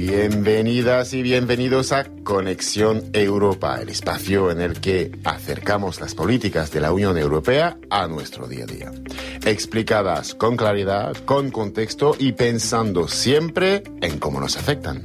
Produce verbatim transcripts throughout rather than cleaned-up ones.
Bienvenidas y bienvenidos a Conexión Europa, el espacio en el que acercamos las políticas de la Unión Europea a nuestro día a día. Explicadas con claridad, con contexto y pensando siempre en cómo nos afectan.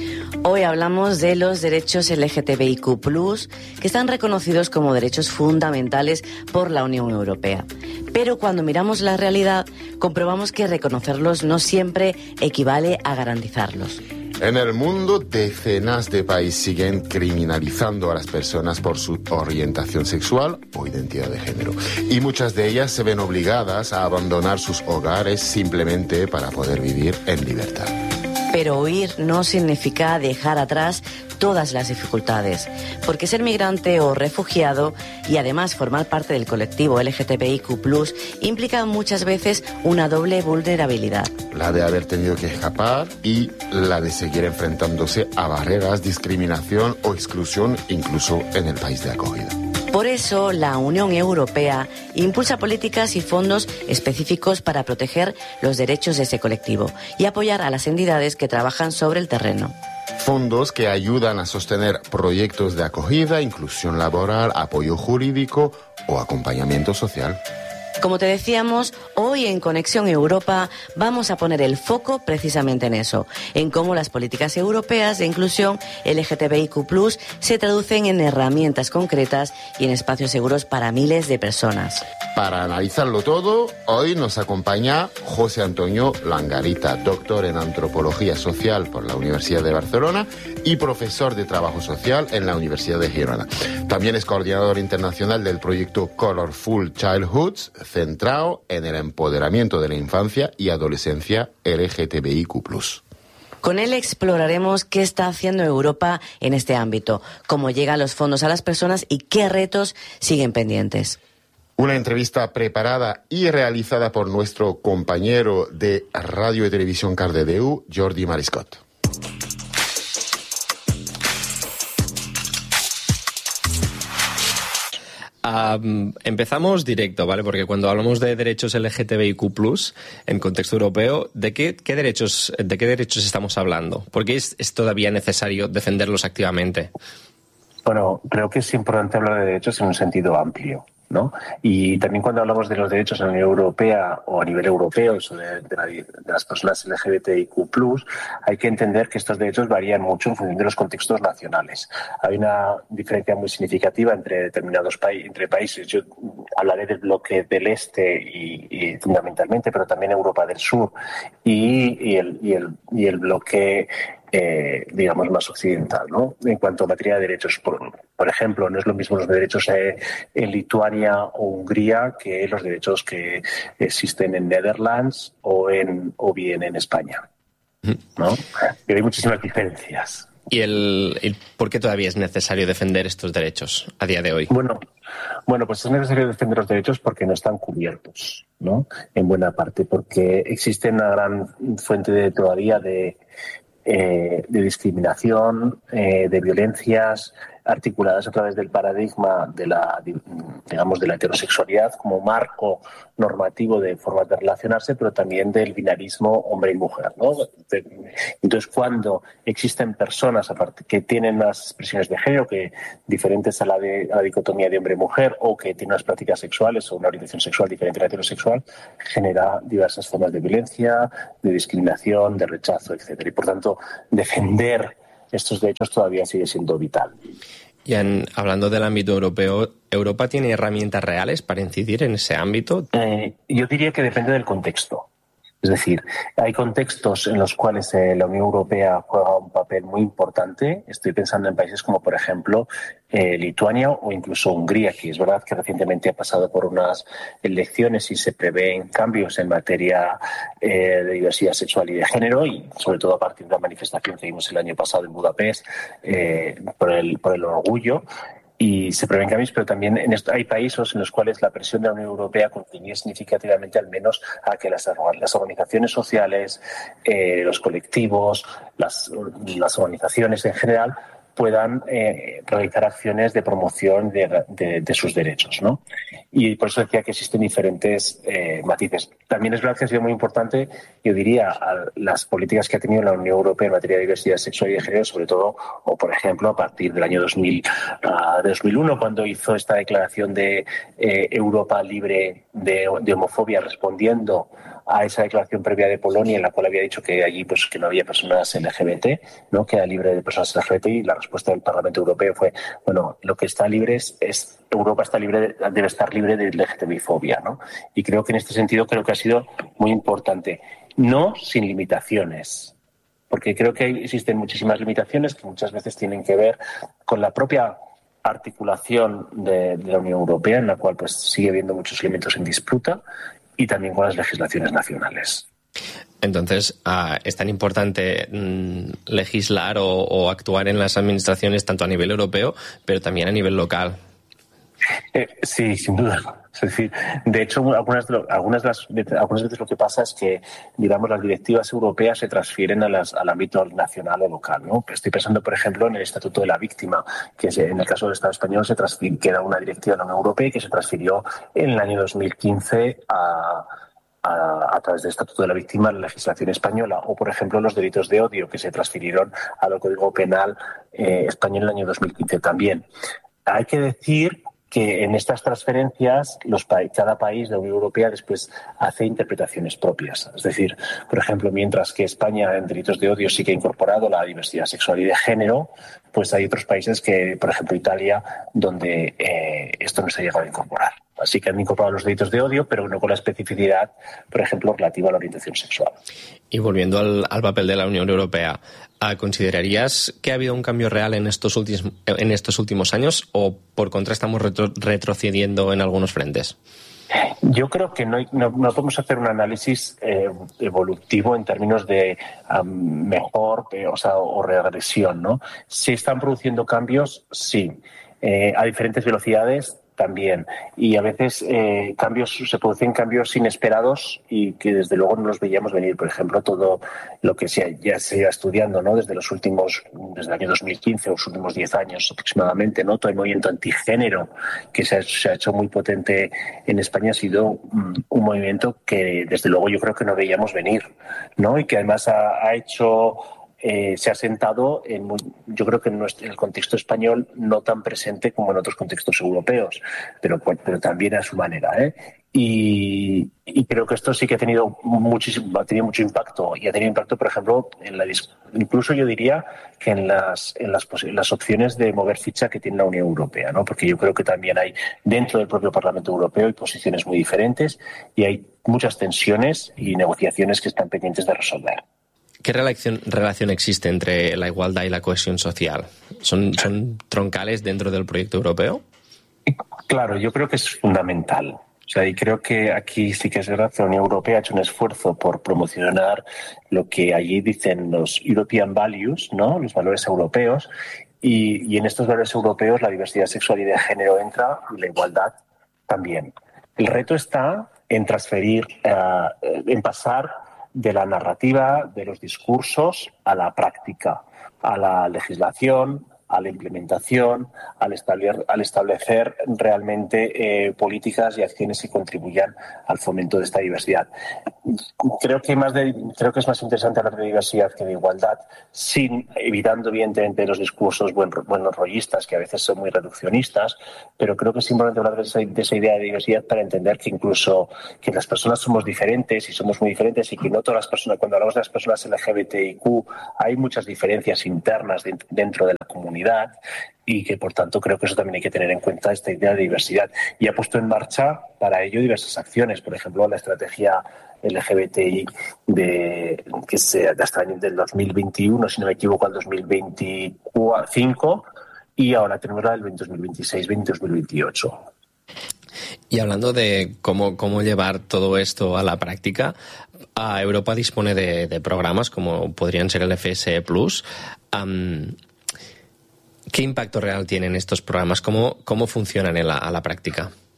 Hoy hablamos de los derechos L G T B I Q plus, que están reconocidos como derechos fundamentales por la Unión Europea. Pero cuando miramos la realidad, comprobamos que reconocerlos no siempre equivale a garantizarlos. En el mundo, decenas de países siguen criminalizando a las personas por su orientación sexual o identidad de género. Y muchas de ellas se ven obligadas a abandonar sus hogares simplemente para poder vivir en libertad. Pero huir no significa dejar atrás todas las dificultades, porque ser migrante o refugiado y además formar parte del colectivo L G T B I Q plus implica muchas veces una doble vulnerabilidad. La de haber tenido que escapar y la de seguir enfrentándose a barreras, discriminación o exclusión incluso en el país de acogida. Por eso, la Unión Europea impulsa políticas y fondos específicos para proteger los derechos de ese colectivo y apoyar a las entidades que trabajan sobre el terreno. Fondos que ayudan a sostener proyectos de acogida, inclusión laboral, apoyo jurídico o acompañamiento social. Como te decíamos, hoy en Conexión Europa vamos a poner el foco precisamente en eso, en cómo las políticas europeas de inclusión L G T B I Q plus se traducen en herramientas concretas y en espacios seguros para miles de personas. Para analizarlo todo, hoy nos acompaña José Antonio Langarita, doctor en Antropología Social por la Universidad de Barcelona y profesor de Trabajo Social en la Universidad de Girona. También es coordinador internacional del proyecto Colorful Childhoods, centrado en el empoderamiento de la infancia y adolescencia L G T B I Q plus. Con él exploraremos qué está haciendo Europa en este ámbito, cómo llegan los fondos a las personas y qué retos siguen pendientes. Una entrevista preparada y realizada por nuestro compañero de Radio y Televisión Cardedeu, Jordi Mariscot. Um, empezamos directo, ¿vale? Porque cuando hablamos de derechos L G T B I Q plus en contexto europeo, ¿de qué, qué derechos, de qué derechos estamos hablando? ¿Por qué es, es todavía necesario defenderlos activamente? Bueno, creo que es importante hablar de derechos en un sentido amplio, ¿no? Y también cuando hablamos de los derechos en la Unión Europea o a nivel europeo, eso de, de, la, de las personas L G B T I Q plus, hay que entender que estos derechos varían mucho en función de los contextos nacionales. Hay una diferencia muy significativa entre determinados países, entre países. Yo hablaré del bloque del este y, y fundamentalmente, pero también Europa del Sur y, y, el, y, el, y el bloque Eh, digamos, más occidental, ¿no? En cuanto a materia de derechos, por, por ejemplo, no es lo mismo los derechos eh, en Lituania o Hungría que los derechos que existen en Netherlands o, en, o bien en España, ¿no? Y hay muchísimas diferencias. ¿Y el, el por qué todavía es necesario defender estos derechos a día de hoy? Bueno, bueno, pues es necesario defender los derechos porque no están cubiertos, ¿no? En buena parte, porque existe una gran fuente de, todavía de Eh, de discriminación, eh, de violencias articuladas a través del paradigma de la, digamos, de la heterosexualidad como marco normativo de formas de relacionarse, pero también del binarismo hombre y mujer, ¿no? Entonces, cuando existen personas aparte que tienen unas expresiones de género que diferentes a la, de, a la dicotomía de hombre y mujer o que tienen unas prácticas sexuales o una orientación sexual diferente a la heterosexual, genera diversas formas de violencia, de discriminación, de rechazo, etcétera. Y, por tanto, defender estos derechos todavía sigue siendo vital. Y en, hablando del ámbito europeo, ¿Europa tiene herramientas reales para incidir en ese ámbito? Eh, yo diría que depende del contexto. Es decir, hay contextos en los cuales eh, la Unión Europea juega un papel muy importante. Estoy pensando en países como, por ejemplo, eh, Lituania o incluso Hungría, que es verdad que recientemente ha pasado por unas elecciones y se prevén cambios en materia eh, de diversidad sexual y de género, y sobre todo a partir de la manifestación que vimos el año pasado en Budapest eh, por el, por el orgullo. Y se prevén cambios, pero también en esto, hay países en los cuales la presión de la Unión Europea contribuye significativamente al menos a que las, las organizaciones sociales, eh, los colectivos, las, las organizaciones en general puedan eh, realizar acciones de promoción de, de, de sus derechos, ¿no? Y por eso decía que existen diferentes eh, matices. También es verdad que ha sido muy importante, yo diría, a las políticas que ha tenido la Unión Europea en materia de diversidad sexual y de género, sobre todo, o por ejemplo, a partir del año dos mil, uh, dos mil uno, cuando hizo esta declaración de eh, Europa libre de, de homofobia, respondiendo a esa declaración previa de Polonia, en la cual había dicho que allí pues que no había personas L G B T, ¿no? Que era libre de personas L G B T, y la respuesta del Parlamento Europeo fue, bueno, lo que está libre es, es Europa está libre, debe estar libre de L G T B-fobia, ¿no? Y creo que en este sentido creo que ha sido muy importante. No sin limitaciones, porque creo que existen muchísimas limitaciones que muchas veces tienen que ver con la propia articulación de, de la Unión Europea, en la cual pues sigue habiendo muchos elementos en disputa, y también con las legislaciones nacionales. Entonces, uh, es tan importante mm, legislar o, o actuar en las administraciones tanto a nivel europeo, pero también a nivel local. Eh, sí, sin duda. Es decir, de hecho, algunas, de lo, algunas, de las, de, algunas veces lo que pasa es que, digamos, las directivas europeas se transfieren a las, al ámbito nacional o local, ¿no? Estoy pensando, por ejemplo, en el Estatuto de la Víctima, que en el caso del Estado español se transfirió, que era una directiva de la Unión Europea y que se transfirió en el año dos mil quince a... A, a través del Estatuto de la Víctima a la legislación española, o por ejemplo los delitos de odio que se transfirieron al Código Penal eh, español en el año dos mil quince también. Hay que decir que en estas transferencias los pa- cada país de la Unión Europea después hace interpretaciones propias. Es decir, por ejemplo, mientras que España en delitos de odio sí que ha incorporado la diversidad sexual y de género, pues hay otros países que, por ejemplo Italia, donde eh, esto no se ha llegado a incorporar. Así que han incorporado los delitos de odio, pero no con la especificidad, por ejemplo, relativa a la orientación sexual. Y volviendo al, al papel de la Unión Europea, ¿considerarías que ha habido un cambio real en estos últimos, en estos últimos años, o por contra estamos retro, retrocediendo en algunos frentes? Yo creo que no, hay, no, no podemos hacer un análisis eh, evolutivo en términos de um, mejor eh, o, sea, o regresión, ¿no? ¿Se están produciendo cambios? Sí. Eh, a diferentes velocidades también. Y a veces eh, cambios se producen cambios inesperados y que desde luego no los veíamos venir. Por ejemplo, todo lo que se, ya se iba estudiando, ¿no? Desde los últimos, desde el año dos mil quince, los últimos diez años aproximadamente, ¿no? Todo el movimiento antigénero que se ha, se ha hecho muy potente en España ha sido um, un movimiento que desde luego yo creo que no veíamos venir, ¿no? Y que además ha, ha hecho Eh, se ha sentado, en, yo creo que en, nuestro, en el contexto español no tan presente como en otros contextos europeos, pero, pero también a su manera, ¿eh? Y, y creo que esto sí que ha tenido muchísimo, ha tenido mucho impacto, y ha tenido impacto, por ejemplo, en la incluso yo diría que en las, en las, en las opciones de mover ficha que tiene la Unión Europea, ¿no? Porque yo creo que también hay dentro del propio Parlamento Europeo hay posiciones muy diferentes y hay muchas tensiones y negociaciones que están pendientes de resolver. ¿Qué relación, relación existe entre la igualdad y la cohesión social? ¿Son, son troncales dentro del proyecto europeo? Claro, yo creo que es fundamental. O sea, y creo que aquí sí que es verdad que la Unión Europea ha hecho un esfuerzo por promocionar lo que allí dicen los European Values, ¿no? Los valores europeos. Y, y en estos valores europeos la diversidad sexual y de género entra, y la igualdad también. El reto está en transferir, uh, en pasar de la narrativa, de los discursos, a la práctica, a la legislación, a la implementación, al establecer, al establecer realmente eh, políticas y acciones que contribuyan al fomento de esta diversidad. Creo que, más de, creo que es más interesante hablar de diversidad que de igualdad, sin evitando evidentemente los discursos buen, buenos rollistas, que a veces son muy reduccionistas, pero creo que es importante hablar de esa, de esa idea de diversidad para entender que incluso que las personas somos diferentes y somos muy diferentes, y que no todas las personas, cuando hablamos de las personas L G B T I Q, hay muchas diferencias internas de, dentro de la comunidad, y que por tanto creo que eso también hay que tener en cuenta, esta idea de diversidad, y ha puesto en marcha para ello diversas acciones. Por ejemplo, la estrategia L G B T I de, que se, hasta el año del dos mil veintiuno, si no me equivoco, al dos mil veinticinco, y ahora tenemos la del dos mil veintiséis dos mil veintiocho. Y hablando de cómo, cómo llevar todo esto a la práctica, uh, Europa dispone de, de programas como podrían ser el F S E Plus. Um, ¿Qué impacto real tienen estos programas? ¿Cómo, cómo funcionan en la, a la práctica?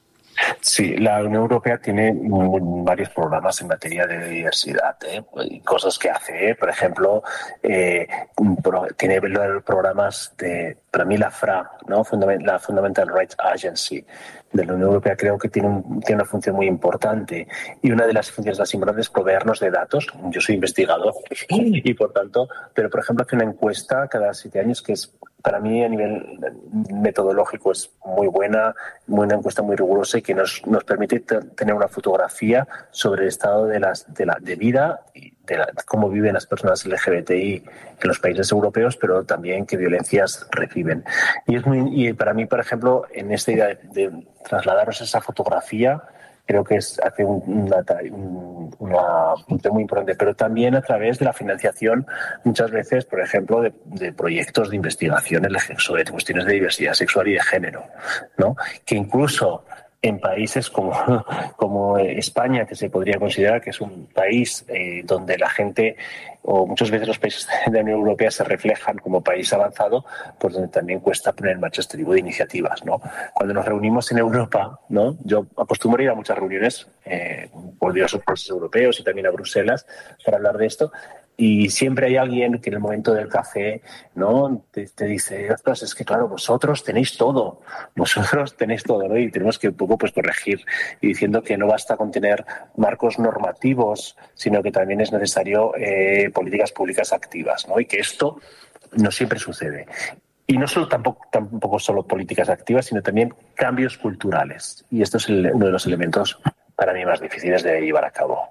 Sí, la Unión Europea tiene varios programas en materia de diversidad, ¿eh? Cosas que hace, ¿eh? Por ejemplo, eh, tiene programas de, para mí la F R A, ¿no? La Fundamental Rights Agency de la Unión Europea, creo que tiene, un, tiene una función muy importante, y una de las funciones más importantes es proveernos de datos. Yo soy investigador y por tanto, pero por ejemplo hace una encuesta cada siete años que es, para mí a nivel metodológico es muy buena, una encuesta muy rigurosa y que nos, nos permite t- tener una fotografía sobre el estado de, las, de, la, de vida y de, la, de cómo viven las personas L G B T I en los países europeos, pero también qué violencias reciben. Y, es muy, y para mí, por ejemplo, en esta idea de, de trasladarnos esa fotografía, creo que es, hace un, una, un una punto muy importante, pero también a través de la financiación, muchas veces, por ejemplo, de, de proyectos de investigación sobre cuestiones de diversidad sexual y de género, ¿no? Que incluso en países como, como España, que se podría considerar que es un país eh, donde la gente, o muchas veces los países de la Unión Europea se reflejan como país avanzado, pues donde también cuesta poner en marcha este tipo de iniciativas, ¿no? Cuando nos reunimos en Europa, ¿no? Yo acostumbro a ir a muchas reuniones eh, por diversos países europeos y también a Bruselas para hablar de esto. Y siempre hay alguien que en el momento del café, ¿no? te, te dice, ostras, es que claro, vosotros tenéis todo, vosotros tenéis todo, ¿no? Y tenemos que un poco pues corregir y diciendo que no basta con tener marcos normativos, sino que también es necesario eh, políticas públicas activas, ¿no? Y que esto no siempre sucede. Y no solo tampoco, tampoco solo políticas activas, sino también cambios culturales. Y esto es el, uno de los elementos para mí más difíciles de llevar a cabo.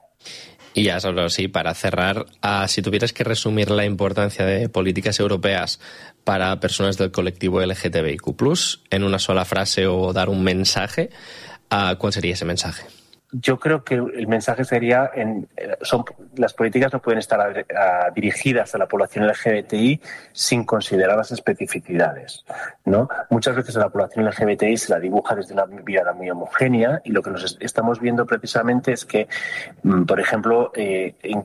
Y ya solo sí, para cerrar, uh, si tuvieras que resumir la importancia de políticas europeas para personas del colectivo L G T B I Q plus, en una sola frase o dar un mensaje, uh, ¿cuál sería ese mensaje? Yo creo que el mensaje sería, en, son, las políticas no pueden estar a, a, dirigidas a la población L G B T I sin considerar las especificidades, ¿no? Muchas veces a la población L G B T I se la dibuja desde una mirada muy homogénea y lo que nos estamos viendo precisamente es que, por ejemplo, eh, en,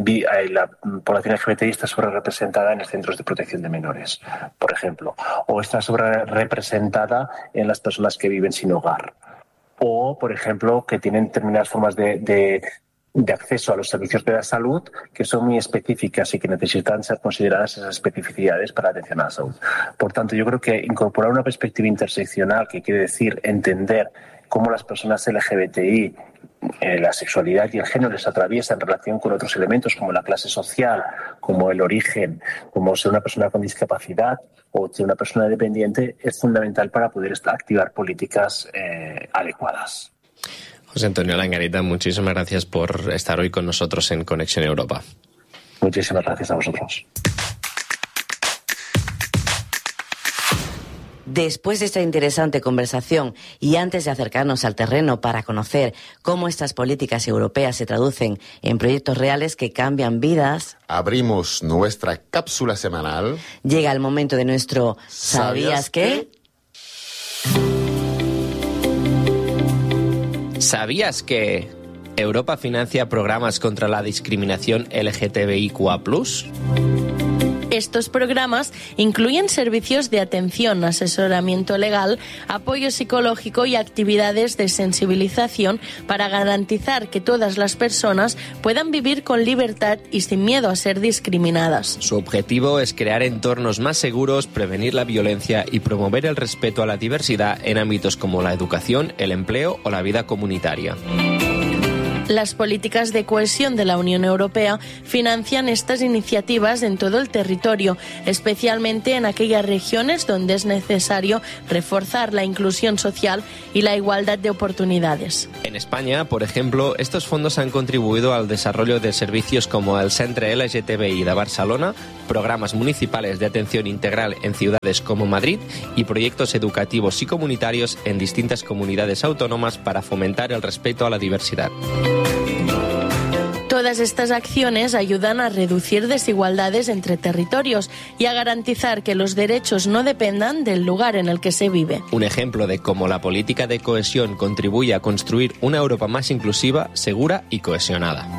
la población L G B T I está sobre representada en los centros de protección de menores, por ejemplo, o está sobre representada en las personas que viven sin hogar. O, por ejemplo, que tienen determinadas formas de, de, de acceso a los servicios de la salud que son muy específicas y que necesitan ser consideradas esas especificidades para la atención a la salud. Por tanto, yo creo que incorporar una perspectiva interseccional, que quiere decir entender cómo las personas L G B T I, eh, la sexualidad y el género les atraviesa en relación con otros elementos como la clase social, como el origen, como ser una persona con discapacidad o ser una persona dependiente, es fundamental para poder activar políticas eh, adecuadas. José Antonio Langarita, muchísimas gracias por estar hoy con nosotros en Conexión Europa. Muchísimas gracias a vosotros. Después de esta interesante conversación y antes de acercarnos al terreno para conocer cómo estas políticas europeas se traducen en proyectos reales que cambian vidas, abrimos nuestra cápsula semanal. Llega el momento de nuestro ¿Sabías qué? ¿Sabías que Europa financia programas contra la discriminación L G T B I Q A plus? Estos programas incluyen servicios de atención, asesoramiento legal, apoyo psicológico y actividades de sensibilización para garantizar que todas las personas puedan vivir con libertad y sin miedo a ser discriminadas. Su objetivo es crear entornos más seguros, prevenir la violencia y promover el respeto a la diversidad en ámbitos como la educación, el empleo o la vida comunitaria. Las políticas de cohesión de la Unión Europea financian estas iniciativas en todo el territorio, especialmente en aquellas regiones donde es necesario reforzar la inclusión social y la igualdad de oportunidades. En España, por ejemplo, estos fondos han contribuido al desarrollo de servicios como el Centre L G T B I de Barcelona, programas municipales de atención integral en ciudades como Madrid y proyectos educativos y comunitarios en distintas comunidades autónomas para fomentar el respeto a la diversidad. Todas estas acciones ayudan a reducir desigualdades entre territorios y a garantizar que los derechos no dependan del lugar en el que se vive. Un ejemplo de cómo la política de cohesión contribuye a construir una Europa más inclusiva, segura y cohesionada.